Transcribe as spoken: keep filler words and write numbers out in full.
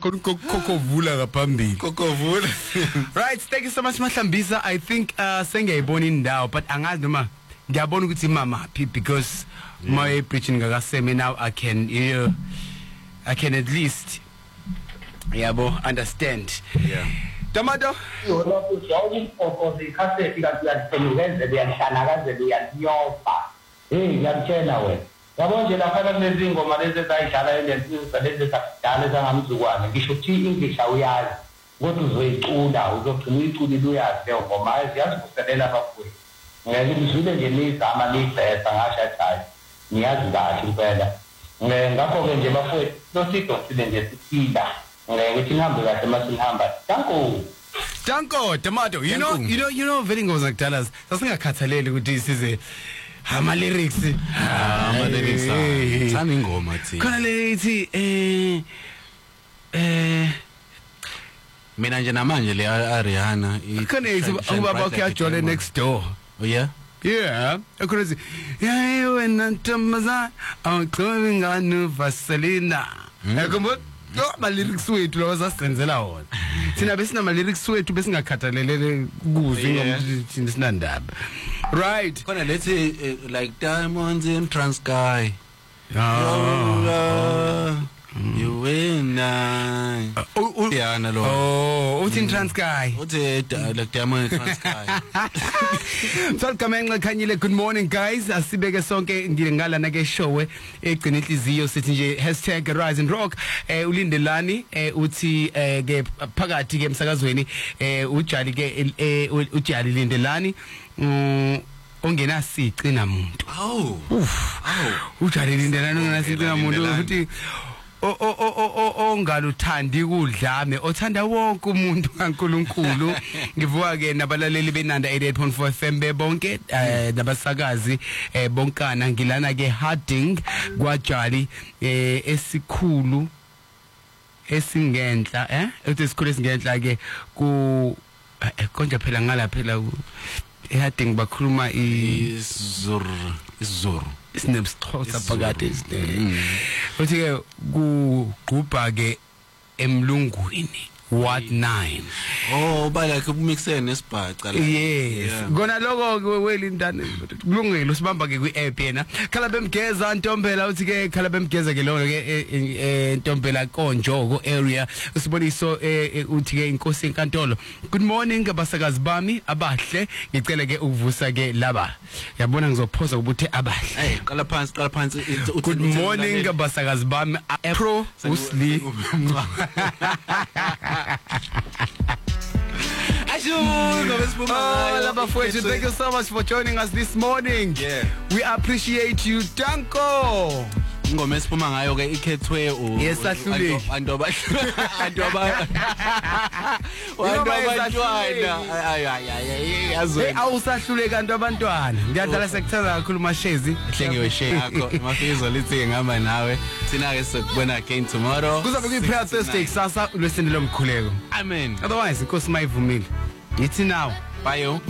khona kokhovula ngaphambili. Kokhovula. Right, thank you so much Mahlambisa. I think uh sengiyayibona indawo but angazi noma ngiyabona ukuthi mama happy because yeah. My preaching ngakaseme now I can you know, I can at least yabo understand. Yeah. Tomato yona kujawuba imfokozi ikhasethi kanti uyaziphenukeze uyanhlana kaze uyaziyofa. Hey ngiyakutshela wena. Yabo nje lapha kunezingoma lezi ezayidlala elensizwa lezi zakudala zangamzukwane ngisho ukuthi English awuyazi kodwa uzoyicula uzogcina uyicula uyazi leyo ngoma ziyazivuselela abafundi. Ngeke ngizwile nje nizama nibhesa ngashathi niyazi kahle impela. Ngakho ke nje bafowethu losidothile nje siphila. Ngithi nihambe kahle masinihamba. Danko. Danko Tomato. You know you know you know very ngos ngakudala sasingakhathaleli ukuthi size ama lyrics. Ama lyrics. Thana ingoma thi. Khona lethi eh eh mina nje namanje le Ariana khona ubaba wakhe ajole next door. Oh yeah. Yeah, crazy. Yeah, when Antamaza, I'm clothing on new Vaselina. Yakumbo, no, my lyrics wethu lo wasasenzela wona. Sina besina my lyrics wethu besingakhathalelele kuze ngokuthi sinandaba. Right. Khona lethi like diamonds in Transkei. Oh. You win. Oh, yeah, no. Oh, uthi in Transkei. Uthi like diamond in Transkei. So kamengqa khanyile good morning guys. Asibeke sonke ngilengala na ke show egcina inhliziyo sithi nje hashtag rise and rock. Eh ulindelani eh uthi eh ke phakathi ke emsakazweni eh ujali ke ujali lindelani. Mm ongena sici namuntu. Awu. Awu. Ujali lindelani ongena sici namuntu futhi o o o o ongaluthandi kudlame othanda wonke umuntu kaNkuluNkulu. Ngivuka ke nabalaleli benanda eighty-eight point four F M bebonke nabasakazi bonkana ngilana ke Harding kwaJali esikhulu esingenhla eh ethi isikhulu esingenhla ke ku konje phela ngala phela eHarding bakhuluma izur izur isinemsixhosa phakathi isine uthi ke kugqubha ke emlungwini Ward nine. Oh bala ke umixene nesibhaca la. Yes. Ngona lokho ke welindane kulungile usibamba ke kwi-app yena. Khala bemgeza Ntombela uthi ke khala bemgeza ke lokho ke Ntombela Konjoko area. Usiboniso uthi ke inkosi enkantolo. Good morning abasakazi bami abahle ngicela ke ukuvusa ke laba. Yabona ngizophoza ukuthi abahle. Hey qala phansi qala phansi. Good morning abasakazi bami Pro Usli. Oh, thank you so much for joining us this morning. Yeah. We appreciate you, Danko. Ingoma esiphuma ngayo ke ikhethwe u yesahluleki abantu abantu aba abantwana ay ay ay yazwe awusahluleki kanti abantwana ngiyadala sekuthatha kakhulu mashezi ehlengiwe she yakho mafizo lithi ngihamba nawe sina ke sikubona again tomorrow kuzabe kuyi prayer Thursday kusasa ulwesini lomkhuleko amen otherwise inkosi mayivumile yithi now bye yo.